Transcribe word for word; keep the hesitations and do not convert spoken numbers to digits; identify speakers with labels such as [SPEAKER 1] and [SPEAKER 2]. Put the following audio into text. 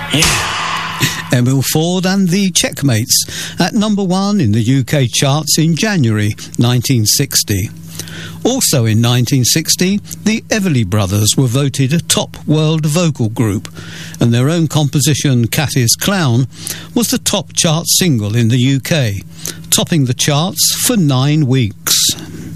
[SPEAKER 1] Emil Ford and the Checkmates at number one in the U K charts in January nineteen sixty. Also in nineteen sixty, the Everly Brothers were voted a top world vocal group, and their own composition, Cathy's Clown, was the top chart single in the U K, topping the charts for nine weeks.